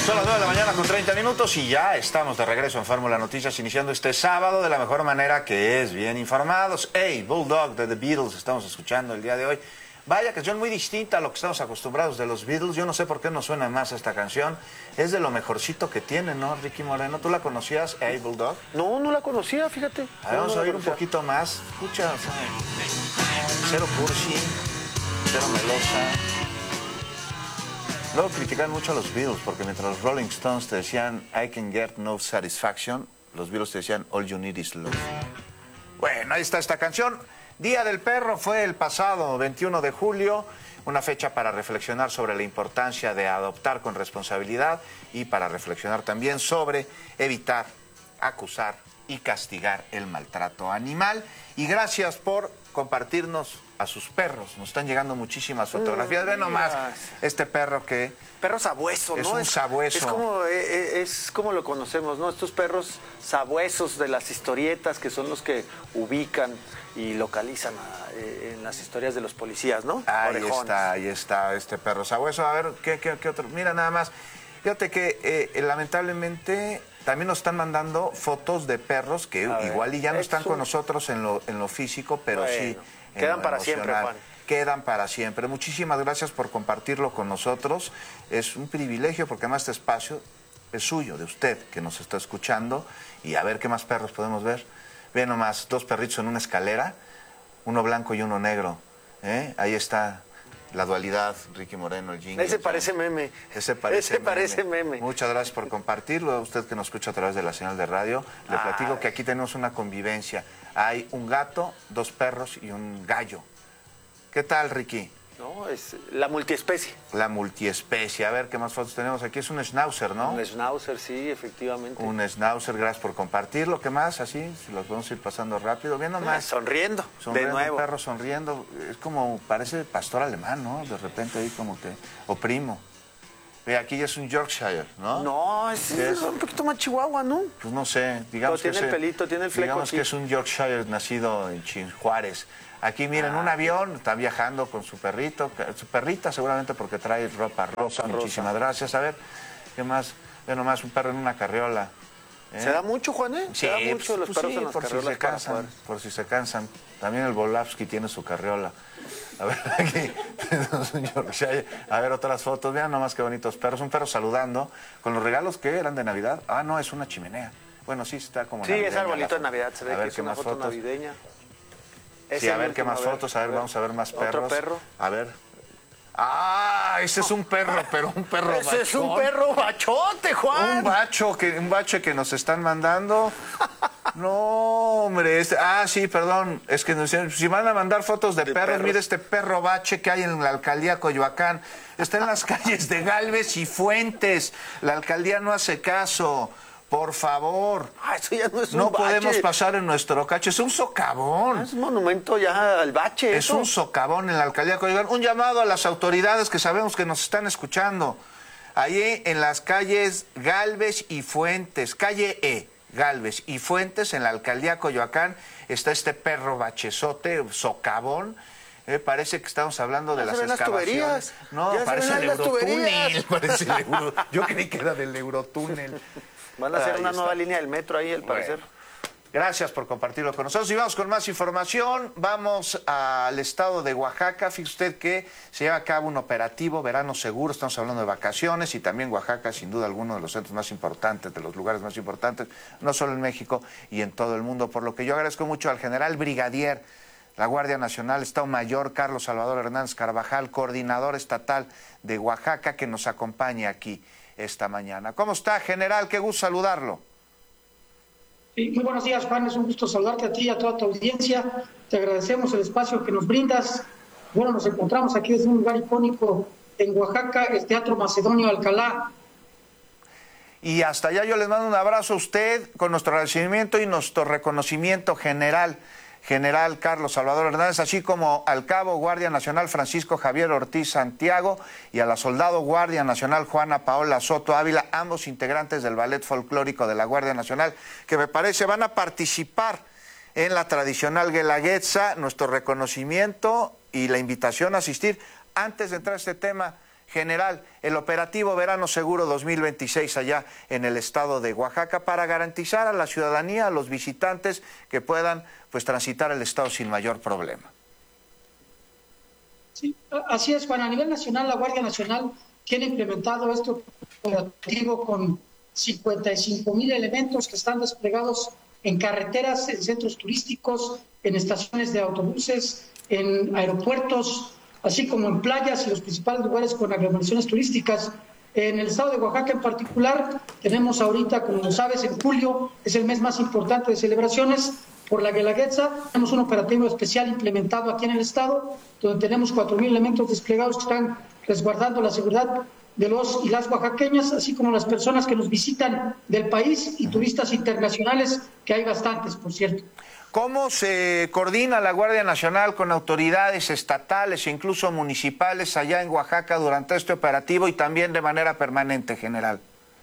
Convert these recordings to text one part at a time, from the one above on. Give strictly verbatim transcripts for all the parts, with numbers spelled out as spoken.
Son las nueve de la mañana con treinta minutos y ya estamos de regreso en Fórmula Noticias, iniciando este sábado de la mejor manera, que es bien informados. Hey, Bulldog de The Beatles estamos escuchando el día de hoy. Vaya canción muy distinta a lo que estamos acostumbrados de los Beatles. Yo no sé por qué nos suena más esta canción. Es de lo mejorcito que tiene, ¿no, Ricky Moreno? ¿Tú la conocías, Hey, Bulldog? No, no la conocía, fíjate. A ver, vamos no a oír un poquito más. Escucha, o sea, cero cursi, cero melosa. Luego critican mucho a los Beatles porque mientras los Rolling Stones te decían I can get no satisfaction, los Beatles te decían all you need is love. Bueno, ahí está esta canción. Día del Perro fue el pasado veintiuno de julio, una fecha para reflexionar sobre la importancia de adoptar con responsabilidad y para reflexionar también sobre evitar, acusar y castigar el maltrato animal. Y gracias por compartirnos a sus perros. Nos están llegando muchísimas fotografías. Ve nomás este perro que... Perro sabueso, es ¿no? un Es, sabueso. es como, es, es como lo conocemos, ¿no? Estos perros sabuesos de las historietas, que son los que ubican y localizan a, eh, en las historias de los policías, ¿no? Ahí Orejones. está, ahí está este perro sabueso. A ver, ¿qué, qué, qué otro? Mira nada más. Fíjate que eh, lamentablemente también nos están mandando fotos de perros que A igual ver, y ya no es están un... con nosotros en lo, en lo físico, pero bueno, sí en quedan lo para siempre, emocional. Juan. Quedan para siempre. Muchísimas gracias por compartirlo con nosotros. Es un privilegio porque además este espacio es suyo, de usted, que nos está escuchando. Y a ver qué más perros podemos ver. Ve nomás, dos perritos en una escalera, uno blanco y uno negro. ¿eh? Ahí está la dualidad, Ricky Moreno, el jingle. Ese parece meme. Ese parece, Ese meme. parece meme. Muchas gracias por compartirlo. Usted que nos escucha a través de la señal de radio, le Ay. platico que aquí tenemos una convivencia. Hay un gato, dos perros y un gallo. ¿Qué tal, Ricky? No, es la multiespecie. La multiespecie. A ver, ¿qué más fotos tenemos? Aquí es un schnauzer, ¿no? Un schnauzer, sí, efectivamente. Un schnauzer, gracias por compartirlo. ¿Qué más? Así, si los podemos ir pasando rápido. Bien nomás. Sonriendo, Sonriendo, de nuevo. un perro sonriendo. Es como, parece pastor alemán, ¿no? De repente ahí como que, o primo. Ve, aquí ya es un Yorkshire, ¿no? No, es, ¿Qué es un poquito más chihuahua, ¿no? Pues no sé, digamos Pero tiene que el pelito, tiene el fleco digamos aquí. que es un Yorkshire nacido en Chin Juárez. Aquí miren, Ah. un avión, está viajando con su perrito, su perrita seguramente porque trae ropa rosa. Rosa. Muchísimas gracias. A ver, ¿qué más? Ve nomás un perro en una carriola. ¿eh? ¿Se da mucho, Juan, eh? Sí, Se da mucho los pues perros sí, en las por si carriolas se para cansan, jugar. por si se cansan. También el Volavsky tiene su carriola. A ver, aquí tenemos un Yorkshire. A ver, otras fotos. Vean nomás qué bonitos perros. Un perro saludando con los regalos que eran de Navidad. Ah, no, es una chimenea. Bueno, sí, está como Sí, navideña es arbolito la de Navidad. Se ve A que ver es qué una más foto fotos. navideña. Sí, Es a el ver qué último, más fotos. A ver, vamos a ver más perros. ¿Otro perro? A ver. Ah, ese es un perro, pero un perro Ese es un bachón. perro bachote, Juan. Un bacho que, un bache que nos están mandando. No, hombre. Este, ah, sí, perdón. Es que nos dicen, si van a mandar fotos de, De perros, perros. mire este perro bache que hay en la alcaldía Coyoacán. Está en las calles de Galvez y Fuentes. La alcaldía no hace caso. Por favor. Ah, eso ya no es un No bache. podemos pasar en nuestro cacho. Es un socavón. Es un monumento ya al bache. Es eso. un socavón en la alcaldía de Coyoacán. Un llamado a las autoridades que sabemos que nos están escuchando. Allí en las calles Galvez y Fuentes, calle E, Galvez y Fuentes, en la alcaldía Coyoacán, está este perro bachezote, socavón. Eh, parece que estamos hablando de Ya las se ven las excavaciones. tuberías. No, Ya se parece ven el las Eurotúnel. tuberías. Parece el Euro- Yo creí que era del Eurotúnel. Van a hacer Ahí una está. nueva línea del metro ahí, al Bueno. parecer. Gracias por compartirlo con nosotros. Y vamos con más información. Vamos al estado de Oaxaca. Fíjese usted que se lleva a cabo un operativo Verano Seguro. Estamos hablando de vacaciones y también Oaxaca, sin duda, alguno de los centros más importantes, de los lugares más importantes, no solo en México y en todo el mundo. Por lo que yo agradezco mucho al general brigadier, la Guardia Nacional, Estado Mayor, Carlos Salvador Hernández Carvajal, coordinador estatal de Oaxaca, que nos acompaña aquí esta mañana. ¿Cómo está, general? Qué gusto saludarlo. Sí, muy buenos días, Juan. Es un gusto saludarte a ti y a toda tu audiencia. Te agradecemos el espacio que nos brindas. Bueno, nos encontramos aquí desde un lugar icónico en Oaxaca, el Teatro Macedonio Alcalá. Y hasta allá yo les mando un abrazo a usted con nuestro agradecimiento y nuestro reconocimiento general, general Carlos Salvador Hernández, así como al cabo Guardia Nacional Francisco Javier Ortiz Santiago y a la soldado Guardia Nacional Juana Paola Soto Ávila, ambos integrantes del Ballet Folclórico de la Guardia Nacional, que me parece van a participar en la tradicional Guelaguetza. Nuestro reconocimiento y la invitación a asistir. Antes de entrar a este tema, General, el operativo Verano Seguro dos mil veintiséis allá en el estado de Oaxaca para garantizar a la ciudadanía, a los visitantes que puedan pues transitar el estado sin mayor problema. Sí, así es, Juan. A nivel nacional, la Guardia Nacional tiene implementado este operativo con cincuenta y cinco mil elementos que están desplegados en carreteras, en centros turísticos, en estaciones de autobuses, en aeropuertos, así como en playas y los principales lugares con aglomeraciones turísticas. En el estado de Oaxaca en particular, tenemos ahorita, como lo sabes, en julio es el mes más importante de celebraciones por la Guelaguetza. Tenemos un operativo especial implementado aquí en el estado, donde tenemos cuatro mil elementos desplegados que están resguardando la seguridad de los y las oaxaqueñas, así como las personas que nos visitan del país y turistas internacionales, que hay bastantes, por cierto. ¿Cómo se coordina la Guardia Nacional con autoridades estatales e incluso municipales allá en Oaxaca durante este operativo y también de manera permanente, general?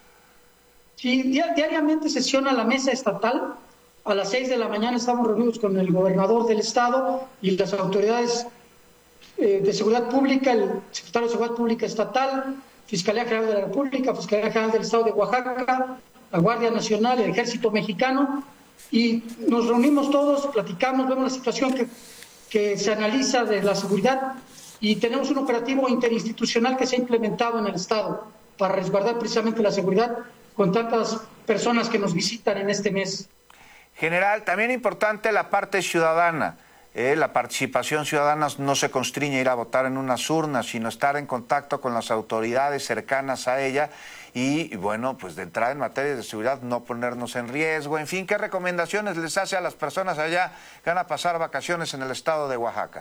Sí, diariamente sesiona la mesa estatal. A las seis de la mañana estamos reunidos con el gobernador del estado y las autoridades eh, de seguridad pública, el secretario de Seguridad Pública Estatal, Fiscalía General de la República, Fiscalía General del Estado de Oaxaca, la Guardia Nacional, el Ejército Mexicano, y nos reunimos todos, platicamos, vemos la situación que, que se analiza de la seguridad y tenemos un operativo interinstitucional que se ha implementado en el estado para resguardar precisamente la seguridad con tantas personas que nos visitan en este mes. General, también importante la parte ciudadana. Eh, la participación ciudadana no se constriñe a ir a votar en unas urnas, sino estar en contacto con las autoridades cercanas a ella y, bueno, pues de entrada en materia de seguridad no ponernos en riesgo. En fin, ¿qué recomendaciones les hace a las personas allá que van a pasar vacaciones en el estado de Oaxaca?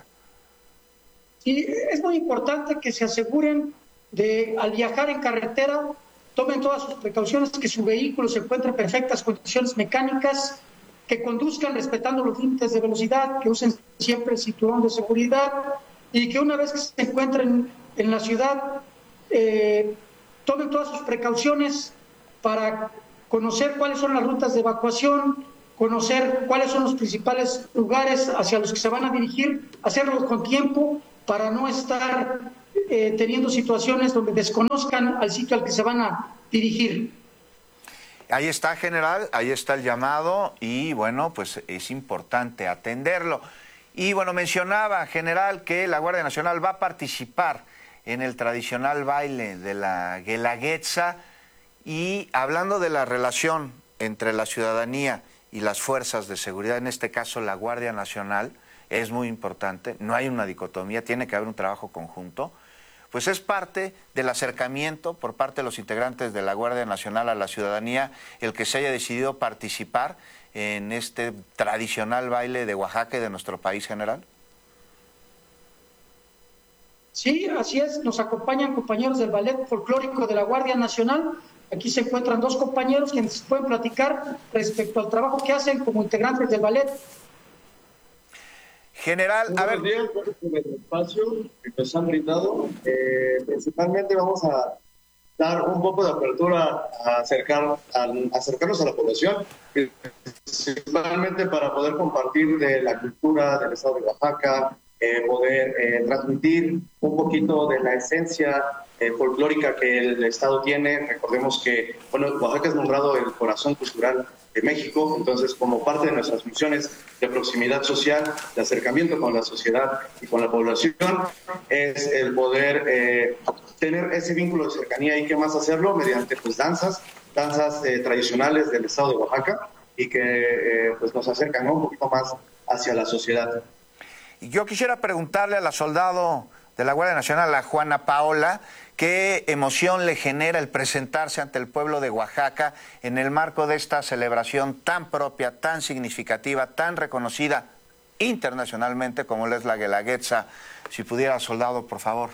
Sí, es muy importante que se aseguren de, al viajar en carretera, tomen todas sus precauciones, que su vehículo se encuentre en perfectas condiciones mecánicas, que conduzcan respetando los límites de velocidad, que usen siempre el cinturón de seguridad y que una vez que se encuentren en la ciudad, eh, tomen todas sus precauciones para conocer cuáles son las rutas de evacuación, conocer cuáles son los principales lugares hacia los que se van a dirigir, hacerlo con tiempo para no estar eh, teniendo situaciones donde desconozcan al sitio al que se van a dirigir. Ahí está, general, ahí está el llamado y, bueno, pues es importante atenderlo. Y, bueno, mencionaba, general, que la Guardia Nacional va a participar en el tradicional baile de la Guelaguetza y hablando de la relación entre la ciudadanía y las fuerzas de seguridad, en este caso la Guardia Nacional, es muy importante, no hay una dicotomía, tiene que haber un trabajo conjunto. Pues es parte del acercamiento por parte de los integrantes de la Guardia Nacional a la ciudadanía el que se haya decidido participar en este tradicional baile de Oaxaca y de nuestro país, general. Sí, así es, nos acompañan compañeros del Ballet Folclórico de la Guardia Nacional. Aquí se encuentran dos compañeros quienes pueden platicar respecto al trabajo que hacen como integrantes del ballet. General, a ver... Buenos días, gracias por el espacio que nos han brindado. Eh, principalmente vamos a dar un poco de apertura a, acercar, a acercarnos a la población, principalmente para poder compartir de la cultura del estado de Oaxaca, eh, poder eh, transmitir un poquito de la esencia eh, folclórica que el estado tiene. Recordemos que, bueno, Oaxaca es nombrado el corazón cultural de México, entonces como parte de nuestras funciones de proximidad social, de acercamiento con la sociedad y con la población, es el poder eh, tener ese vínculo de cercanía y qué más hacerlo mediante pues danzas, danzas eh, tradicionales del estado de Oaxaca y que eh, pues nos acercan, ¿no?, un poquito más hacia la sociedad. Y yo quisiera preguntarle a la soldado de la Guardia Nacional, a Juana Paola, ¿qué emoción le genera el presentarse ante el pueblo de Oaxaca en el marco de esta celebración tan propia, tan significativa, tan reconocida internacionalmente como es la Guelaguetza? Si pudiera, soldado, por favor.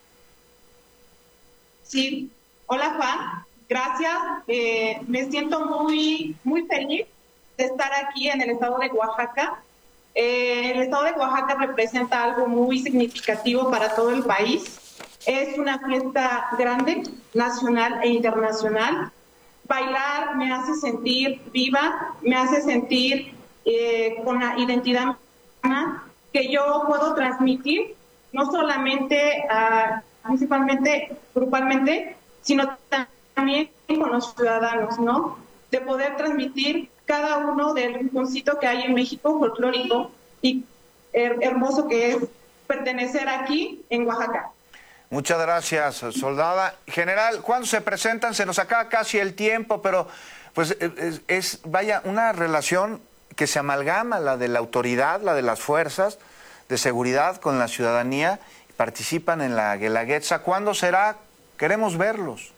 Sí, hola Juan, gracias. Eh, me siento muy, muy feliz de estar aquí en el estado de Oaxaca. Eh, el estado de Oaxaca representa algo muy significativo para todo el país. Es una fiesta grande, nacional e internacional. Bailar me hace sentir viva, me hace sentir eh, con la identidad que yo puedo transmitir, no solamente a principalmente, grupalmente, sino también con los ciudadanos, ¿no? De poder transmitir cada uno del rinconcito que hay en México, folclórico y her- hermoso que es pertenecer aquí en Oaxaca. Muchas gracias, soldada. General, ¿cuándo se presentan? Se nos acaba casi el tiempo, pero pues es, es vaya, una relación que se amalgama, la de la autoridad, la de las fuerzas de seguridad con la ciudadanía, participan en la Guelaguetza. ¿Cuándo será? Queremos verlos.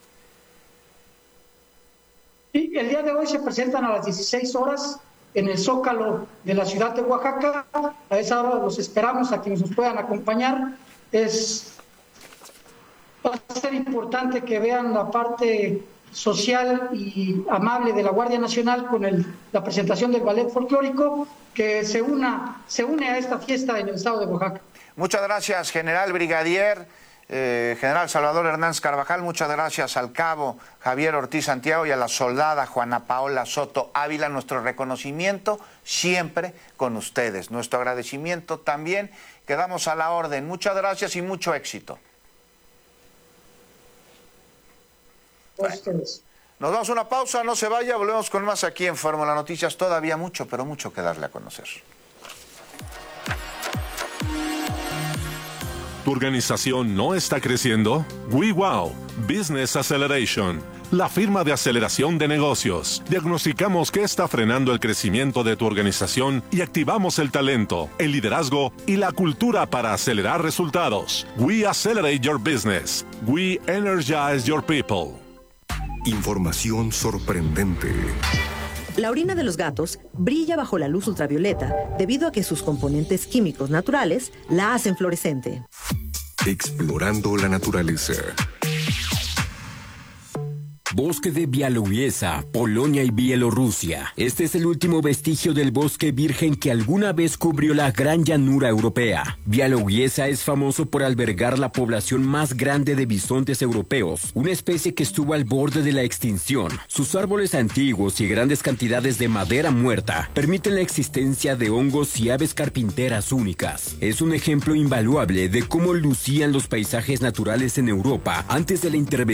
Sí, el día de hoy se presentan a las dieciséis horas en el Zócalo de la ciudad de Oaxaca. A esa hora los esperamos a quienes nos puedan acompañar. Es Va a ser importante que vean la parte social y amable de la Guardia Nacional con el, la presentación del ballet folclórico que se, una, se une a esta fiesta en el estado de Oaxaca. Muchas gracias, general brigadier, eh, general Salvador Hernández Carvajal. Muchas gracias al cabo Javier Ortiz Santiago y a la soldada Juana Paola Soto Ávila. Nuestro reconocimiento siempre con ustedes. Nuestro agradecimiento también. Quedamos a la orden. Muchas gracias y mucho éxito. Bueno, nos damos una pausa, no se vaya, volvemos con más aquí en Fórmula Noticias. Todavía mucho, pero mucho que darle a conocer. ¿Tu organización no está creciendo? WeWow Business Acceleration, la firma de aceleración de negocios. Diagnosticamos qué está frenando el crecimiento de tu organización y activamos el talento, el liderazgo y la cultura para acelerar resultados. We accelerate your business. We energize your people. Información sorprendente. La orina de los gatos brilla bajo la luz ultravioleta debido a que sus componentes químicos naturales la hacen fluorescente. Explorando la naturaleza. Bosque de Białowieża, Polonia y Bielorrusia. Este es el último vestigio del bosque virgen que alguna vez cubrió la gran llanura europea. Białowieża es famoso por albergar la población más grande de bisontes europeos, una especie que estuvo al borde de la extinción. Sus árboles antiguos y grandes cantidades de madera muerta permiten la existencia de hongos y aves carpinteras únicas. Es un ejemplo invaluable de cómo lucían los paisajes naturales en Europa antes de la intervención